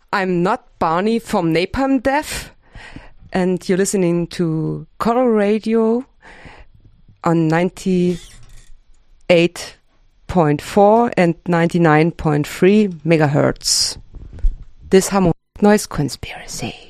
I'm not Barney from Napalm Death, and you're listening to Coral Radio on 98.4 and 99.3 megahertz. Disharmonic Noise Conspiracy.